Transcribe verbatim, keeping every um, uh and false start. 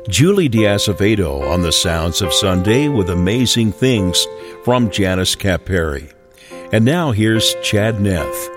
Julie Diazevedo on the sounds of Sunday with Amazing Things from Janice Capperry. And now here's Chad Neff.